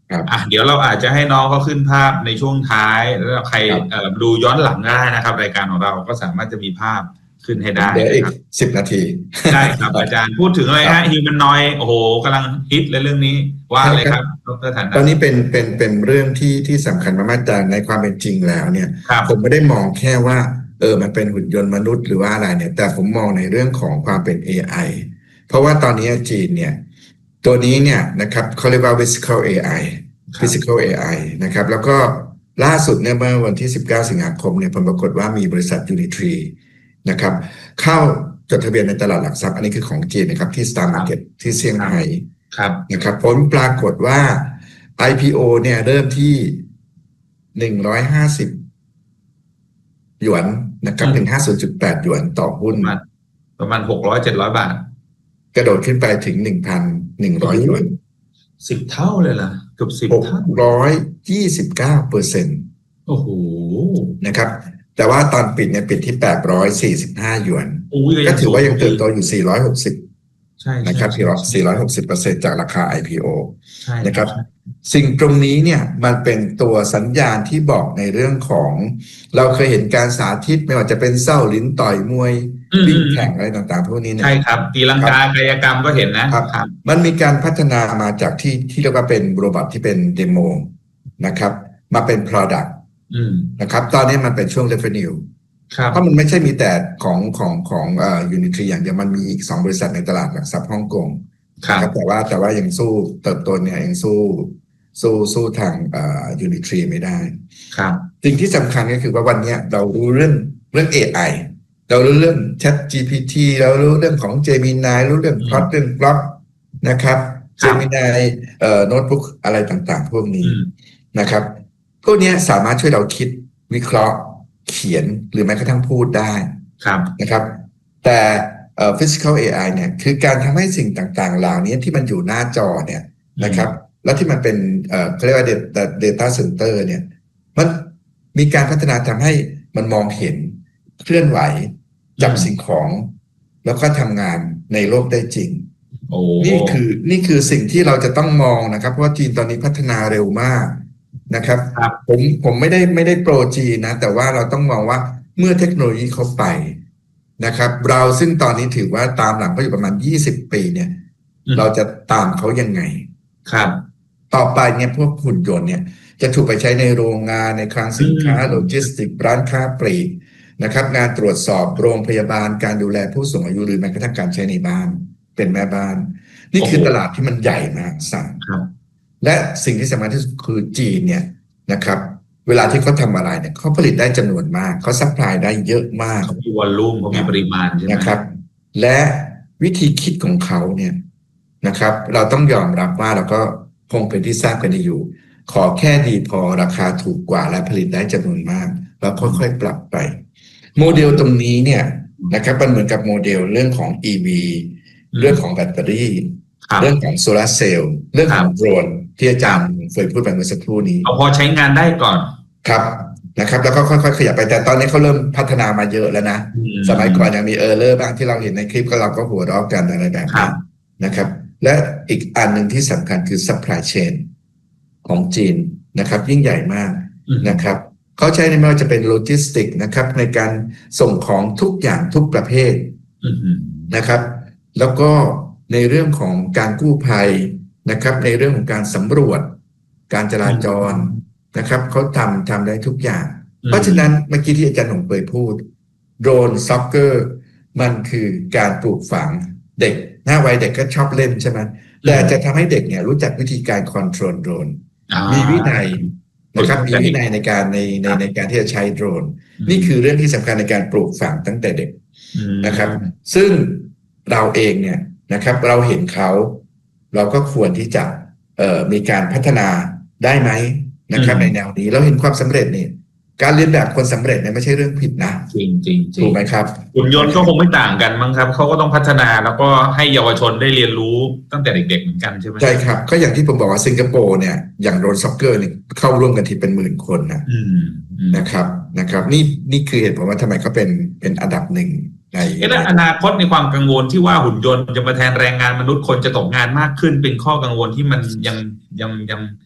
อ่ะเดี๋ยวเราอาจจะให้น้องเขาขึ้นภาพในช่วงท้ายแล้วใครดูย้อนหลังได้นะครับรายการของเราก็สามารถจะมีภาพขึ้นให้ได้เดี๋ยวอีกสิบนาทีได้ครับอาจารย์พูดถึงอะไรฮะฮิวแมนนอยด์โอ้โหกำลังฮิตเลยเรื่องนี้ว่าเลยครับดร.ฐานะตอนนี้เป็นเป็นเป็นเรื่องที่ที่สำคัญมากๆแต่ในความเป็นจริงแล้วเนี่ยผมไม่ได้มองแค่ว่าเออมันเป็นหุ่นยนต์มนุษย์หรือว่าอะไรเนี่ยแต่ผมมองในเรื่องของความเป็น เอ ไอ เพราะว่าตอนนี้จีนเนี่ยตัวนี้เนี่ยนะครับเขาเรียกว่า physical เอ ไอ physical เอ ไอ นะครับแล้วก็ล่าสุดเนี่ยเมื่อวันที่สิบเก้าสิงหาคมเนี่ยผลปรากฏว่ามีบริษัท Unitree นะครับเข้าจดทะเบียนในตลาดหลักทรัพย์อันนี้คือของจีนนะครับที่ Star Market ที่เซี่ยงไฮ้นะครับผลปรากฏว่า ไอ พี โอ เนี่ยเริ่มที่หนึ่งร้อยห้าสิบหยวนนะครับ หนึ่งร้อยห้าสิบจุดแปด หยวนต่อหุ้นประมาณหกร้อยเจ็ดร้อยบาทกระโดดขึ้นไปถึง หนึ่งพันหนึ่งร้อย หยวนสิบเท่าเลยล่ะเกือบสิบเท่าหกร้อยยี่สิบเก้าเปอร์เซ็นต์โอ้โหนะครับแต่ว่าตอนปิดเนี่ยปิดที่แปดร้อยสี่สิบห้าหยวนก็ถือว่ายังเติบโตอยู่สี่ร้อยหกสิบใช่นะครับสี่ร้อยหกสิบเปอร์เซ็นต์ จากราคา ไอ พี โอ นะครับสิ่งตรงนี้เนี่ยมันเป็นตัวสัญญาณที่บอกในเรื่องของเราเคยเห็นการสาธิตไม่ว่าจะเป็นเส้าลิ้นต่อยมวยวิ่งแข่งอะไรต่างๆพวกนี้เนี่ยใช่ครับตีลังกากายกรรมก็เห็นนะครับมันมีการพัฒนามาจากที่ที่เรียกว่าเป็นโรบอทที่เป็นเดโมนะครับมาเป็น product นะครับตอนนี้มันเป็นช่วง revenue เพราะมันไม่ใช่มีแต่ของของของเอ่อ Unitree อย่างเดียวมันมีอีกสองบริษัทในตลาดหลักทรัพย์ฮ่องกงครับแต่ว่าแต่ว่ายังสู้เติบโตเนี่ยยังสู้สู้สู้ทางเอ่อ Unitree ไม่ได้ครับสิ่งที่สำคัญก็คือว่าวันนี้เรารู้เรื่องเรื่อง เอ ไอ เรารู้เรื่อง Chat จี พี ที เรารู้เรื่องของ Gemini รู้เรื่อง Plot เรื่อง Block นะครับ Gemini เอ่อโน้ตบุ๊กอะไรต่างๆพวกนี้นะครับพวกนี้สามารถช่วยเราคิดวิเคราะห์เขียนหรือแม้กระทั่งพูดได้นะครับแต่เอ่อ physical เอ ไอ เนี่ยคือการทำให้สิ่งต่างๆเหล่านี้ที่มันอยู่หน้าจอเนี่ยนะครับแล้วที่มันเป็นเอ่อเขาเรียกว่า data data center เนี่ยมันมีการพัฒนาทำให้มันมองเห็นเคลื่อนไหวจับสิ่งของแล้วก็ทำงานในโลกได้จริงนี่คือนี่คือสิ่งที่เราจะต้องมองนะครับเพราะว่าจีนตอนนี้พัฒนาเร็วมากนะครับผมผมไม่ได้ไม่ได้โปรจีนนะแต่ว่าเราต้องมองว่าเมื่อเทคโนโลยีเขาไปนะครับเราซึ่งตอนนี้ถือว่าตามหลังเขาอยู่ประมาณยี่สิบปีเนี่ยเราจะตามเขายังไงครับต่อไปเนี่ยพวกหุ่นยนต์เนี่ยจะถูกไปใช้ในโรงงานในคลังสินค้าโลจิสติกร้านค้าปลีกนะครับงานตรวจสอบโรงพยาบาลการดูแลผู้สูงอายุหรือแม้กระทั่งการใช้ในบ้านเป็นแม่บ้านนี่คือตลาดที่มันใหญ่มากสังและสิ่งที่สำคัญที่สุดคือจีนเนี่ยนะครับเวลาที่เขาทำอะไรเนี่ยเขาผลิตได้จำนวนมากเขาซัพพลายได้เยอะมากเขามีวอลลุ่มเขามีปริมาณใช่ไหมนะครับและวิธีคิดของเขาเนี่ยนะครับเราต้องยอมรับว่าเราก็คงเป็นที่ทราบกันดีอยู่ขอแค่ดีพอราคาถูกกว่าและผลิตได้จำนวนมากแล้วค่อยๆปรับไปโมเดลตรงนี้เนี่ยนะครับมันเหมือนกับโมเดลเรื่องของ อี วี เรื่องของแบตเตอรี่เรื่องของโซลาร์เซลล์เรื่องของโดรนที่อาจารย์เคยพูดไปเมื่อสักครู่นี้เอาพอใช้งานได้ก่อนครับนะครับแล้วก็ค่อยๆขยับไปแต่ตอนนี้เขาเริ่มพัฒนามาเยอะแล้วนะสมัยก่อนยังมีเออร์เลอร์บ้างที่เราเห็นในคลิปก็เราก็หัวเราะกันอะไรแบบนี้นะครับและอีกอันหนึ่งที่สำคัญคือ supply chain ของจีนนะครับยิ่งใหญ่มากนะครับเขาใช้ไม่ว่าจะเป็นโลจิสติกนะครับในการส่งของทุกอย่างทุกประเภทนะครับแล้วก็ในเรื่องของการกู้ภัยนะครับในเรื่องของการสำรวจการจราจรนะครับเขาทำทำได้ทุกอย่างเพราะฉะนั้นเมื่อกี้ที่อาจารย์หงเปยพูดโดรนซ็อกเกอร์มันคือการปลูกฝังเด็กหน้าวัยเด็กก็ชอบเล่นใช่ไหมแต่จะทำให้เด็กเนี่ยรู้จักวิธีการคอนโทรลโดรนมีวินัยนะครับมีวินัยในการในในในการที่จะใช้โดรนนี่คือเรื่องที่สำคัญในการปลูกฝังตั้งแต่เด็กนะครับซึ่งเราเองเนี่ยนะครับเราเห็นเขาเราก็ควรที่จะเอ่อมีการพัฒนาได้ไหมนะครับในแนวนี้เราเห็นความสำเร็จเนี่ยการเรียนแบบคนสำเร็จเนี่ยไม่ใช่เรื่องผิดนะจริงจริงถูกไหมครับหุ่นยนต์ก็คงไม่ต่างกันมั้งครับเขาก็ต้องพัฒนาแล้วก็ให้เยาวชนได้เรียนรู้ตั้งแต่เด็กๆเหมือนกันใช่ไหมใช่ครับก็อย่างที่ผมบอกว่าสิงคโปร์เนี่ยอย่างโดรนซ็อกเกอร์เนี่ยเข้าร่วมกันที่เป็นหมื่นคนนะนะครับนะครับนี่นี่คือเหตุผลว่าทำไมเขาเป็นเป็นอันดับหนึ่งในอนาคตในความกังวลที่ว่าหุ่นยนต์จะมาแทนแรงงานมนุษย์คนจะตกงานมากขึ้นเป็นข้อกังวลที่มันยังยังยัง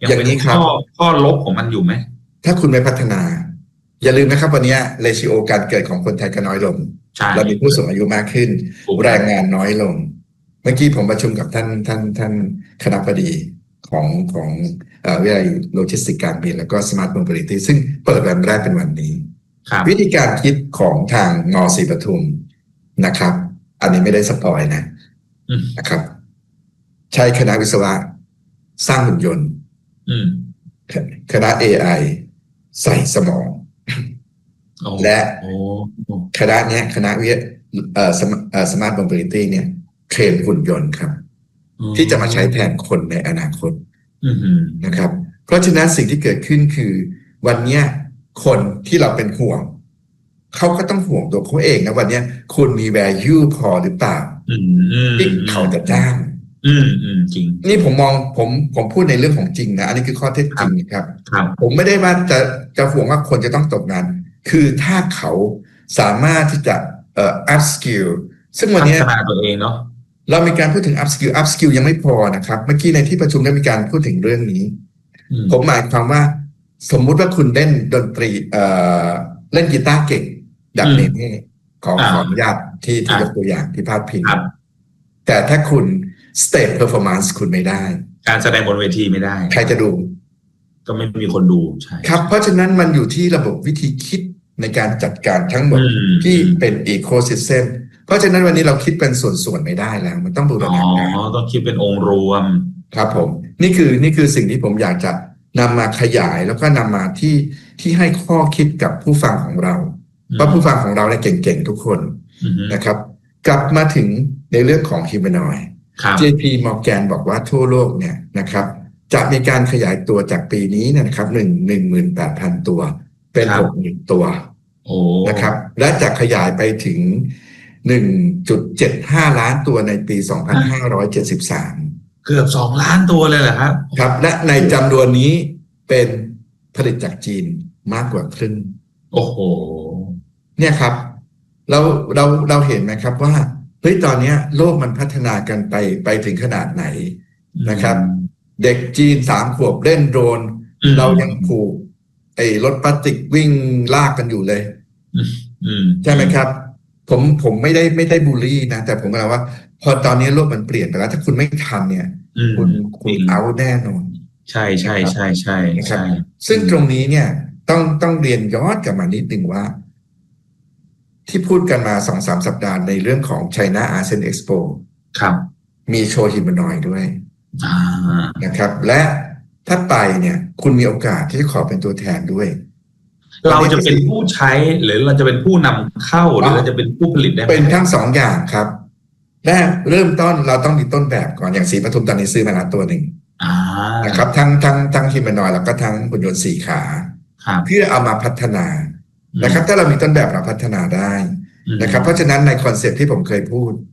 อย่างนี้ครับข้อลบของมันอยู่ไหมถ้าคุณไม่พัฒนาอย่าลืมนะครับวันนี้เรชิโอการเกิดของคนไทยก็น้อยลงเรามีผู้สูงอายุมากขึ้นแรงงานน้อยลงเมื่อกี้ผมประชุมกับท่านท่านท่านคณบดีของของวิทยาลัยโลจิสติกการบินแล้วก็ Smart Mobility ซึ่งเปิดวันแรกเป็นวันนี้วิธีการคิดของทางม.ศรีปทุมนะครับอันนี้ไม่ได้สปอยนะนะครับใช้คณะวิศวะสร้างหุ่นยนต์คณะ เอ ไอ ใส่สมองและคณะนี้คณะวิทยา Smart Mobility เนี่ยเทรนหุ่นยนต์ครับที่จะมาใช้แทนคนในอนาคตนะครับเพราะฉะนั้นสิ่งที่เกิดขึ้นคือวันนี้คนที่เราเป็นห่วงเขาก็ต้องห่วงตัวเขาเองนะวันนี้คุณมี value พอหรือเปล่าที่เขาจะจ้างอืมอืมจริงนี่ผมมองผมผมพูดในเรื่องของจริงนะอันนี้คือข้อเท็จจริงครับผมไม่ได้ว่าจะจะห่วงว่าคนจะต้องตกงานคือถ้าเขาสามารถที่จะเอ่อ up skill ซึ่งวันนี้พัฒนาตัวเองเนาะเรามีการพูดถึง up skill up skill ยังไม่พอนะครับเมื่อกี้ในที่ประชุมได้มีการพูดถึงเรื่องนี้ผมหมายความว่าสมมุติว่าคุณเล่นดนตรีเอ่อเล่นกีตาร์เก่งแบบนี้ของขออนุญาตที่ที่ยกตัวอย่างที่พาดพิงแต่ถ้าคุณ stage performance คุณไม่ได้การแสดงบนเวทีไม่ได้ใครจะดูก็ไม่มีคนดูใช่ครับเพราะฉะนั้นมันอยู่ที่ระบบวิธีคิดในการจัดการทั้งหมดที่เป็น ecosystem เพราะฉะนั้นวันนี้เราคิดเป็นส่วนๆไม่ได้แล้วมันต้องบูรณาการอ๋อต้องคิดเป็นองค์รวมครับผมนี่คือนี่คือสิ่งที่ผมอยากจะนำมาขยายแล้วก็นำมาที่ที่ให้ข้อคิดกับผู้ฟังของเราเพราะผู้ฟังของเราเนี่ยเก่งๆทุกคนนะครับกลับมาถึงในเรื่องของ humanoid เจ พี Morgan บอกว่าทั่วโลกเนี่ยนะครับจะมีการขยายตัวจากปีนี้นะครับหนึ่งหนึ่งหมื่นแปดพันตัวเป็นหกหมื่นตัวนะครับและจะขยายไปถึง หนึ่งจุดเจ็ดห้า ล้านตัวในปีสองพันห้าร้อยเจ็ดสิบสามเกือบสองล้านตัวเลยเหรอครับครับและในจำนวนนี้เป็นผลิตจากจีนมากกว่าครึ่งโอ้โหเนี่ยครับเราเราเราเห็นไหมครับว่าเฮ้ยตอนนี้โลกมันพัฒนากันไปไปถึงขนาดไหนนะครับเด็กจีนสามขวบเล่นโดรนเรายังผูกไอ้รถพลาสติกวิ่งลากกันอยู่เลยใช่ไหมครับผมผมไม่ได้ไม่ได้บูลลี่นะแต่ผมกำลังว่าพอตอนนี้โลกมันเปลี่ยนไปแล้วถ้าคุณไม่ทำเนี่ยคุณคุณเอาแน่นอนใช่ใช่ใช่ใช่ใช่ซึ่งตรงนี้เนี่ยต้องต้องเรียนย้อนกลับมานิดนึงว่าที่พูดกันมา สองถึงสาม สัปดาห์ในเรื่องของ China A S E A N Expo ครับมีโชว์ฮิมานอยด์ด้วยนะครับและถ้าไปเนี่ยคุณมีโอกาสที่จะขอเป็นตัวแทนด้วยเราจะเป็นผู้ใช้หรือเราจะเป็นผู้นำเข้าหรือเราจะเป็นผู้ผลิตได้เป็นทั้งสองอย่างครับแรกเริ่มต้นเราต้องมีต้นแบบก่อนอย่างศรีปทุมตอนนี้ซื้อมาแล้วตัวหนึ่งนะครับทั้งทั้งทั้งฮิมานอยด์แล้วก็ทั้งหุ่นยนต์สี่ขาเพื่อเอามาพัฒนานะครับถ้าเรามีต้นแบบเราพัฒนาได้นะครับเพราะฉะนั้นในคอนเซ็ปต์ที่ผมเคยพูด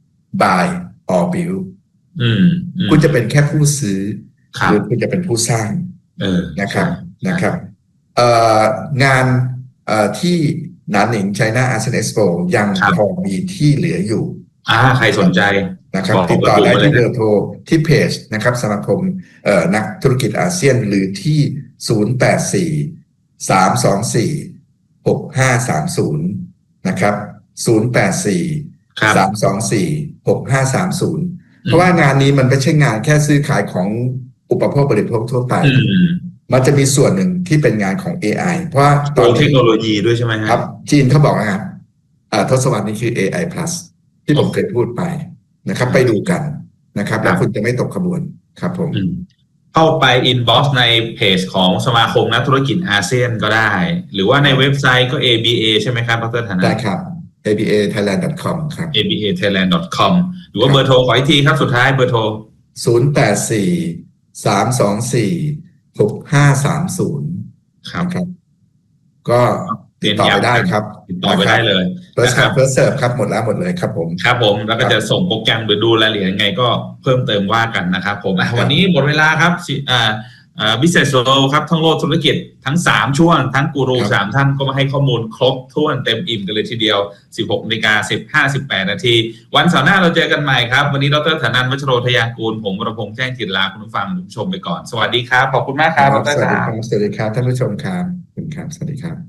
buy or build คุณจะเป็นแค่ผู้ซื้อหรือคุณจะเป็นผู้สร้างนะครับนะครับงานที่หนานหนิง China A S E A N Expo ยังพอมีที่เหลืออยู่อ่าใครสนใจนะครับติดต่อได้ที่เบอร์โทรที่เพจนะครับสมาคมนักธุรกิจอาเซียนหรือที่ศูนย์ แปด สี่ สาม สอง สี่ หก ห้า สาม ศูนย์นะครับศูนย์ แปด สี่ สาม สอง สี่ หก ห้า สาม ศูนย์เพราะว่างานนี้มันไม่ใช่งานแค่ซื้อขายของอุปโภคบริโภคทั่วไปมันจะมีส่วนหนึ่งที่เป็นงานของ เอ ไอ เพราะว่าตอนเทคโนโลยีด้วยใช่ไหมครับจีนเขาบอกนะครับทศวรรษนี้คือ เอ ไอ plus ที่ผมเคยพูดไปนะครับไปดูกันนะครับแล้วคุณจะไม่ตกขบวนครับผมเข้าไปอินบ็อกซ์ในเพจของสมาคมนักธุรกิจอาเซียนก็ได้หรือว่าในเว็บไซต์ก็ เอ บี เอ ใช่ไหมครับดร.ธนาได้ครับ เอ บี เอ ไทยแลนด์ ดอท คอม ครับเอ บี เอ ไทยแลนด์ ดอท คอม หรือว่าเบอร์โทรขออีกทีครับสุดท้ายเบอร์โทรศูนย์ แปด สี่ สาม สอง สี่ หก ห้า สาม ศูนย์ครับครับก็ติดต่อไปได้ครับติดต่อไปได้เลยนะครับเพื่อเสิร์ฟครับหมดแล้วหมดเลยครับผมครับผมแล้วก็จะส่งโปรแกรมหรือดูรายละเอียดยังไงก็เพิ่มเติมว่ากันนะครับผมวันนี้หมดเวลาครับอ่า Business World ครับท่องโลกธุรกิจทั้งสามช่วงทั้งกูรูสามท่านก็มาให้ข้อมูลครบถ้วนเต็มอิ่มกันเลยทีเดียว สิบหกนาฬิกาสิบห้า สิบแปดนาทีวันเสาร์หน้าเราเจอกันใหม่ครับวันนี้ดร.ฐานันท์ วัชโรทยางกูลผมวรพงษ์แจ้งจิตลาคุณผู้ฟังคุณผู้ชมไปก่อนสวัสดีครับขอบคุณมากครับดร.ครับสวัสดีครับท่านผู้ชมครับคุณครับสวัสดีครับ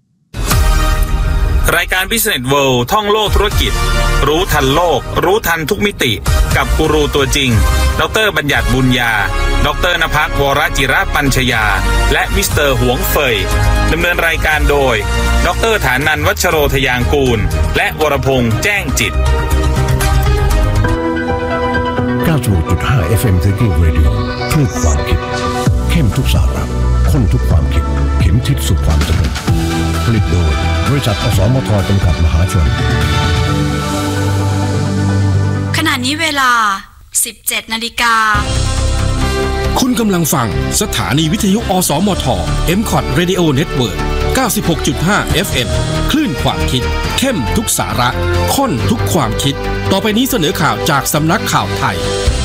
รายการ Business World ท่องโลกธุรกิจรู้ทันโลกรู้ทันทุกมิติกับกูรูตัวจริงดร.บัญญัติบุญญาดร.ณภัส วรจิระปัญชยาและมิสเตอร์หวงเฟยดำเนินรายการโดยดร.ฐานันท์ วัชโรทยางกูลและวรพงษ์แจ้งจิตเก้าสิบหกจุดห้า เอฟ เอ็ม Thinking Radio คลื่นความคิดเข้มทุกสาระข้นทุกความคิดเข็มทิศสู่ความสำเร็จผลิตโดยบริษัทอสมทจำกัดมหาชนขณะนี้เวลา สิบเจ็ดนาฬิกาคุณกำลังฟังสถานีวิทยุอสมท เอ็ม คอท Radio Network เก้าสิบหกจุดห้า เอฟ เอ็ม คลื่นความคิดเข้มทุกสาระข้นทุกความคิดต่อไปนี้เสนอข่าวจากสำนักข่าวไทย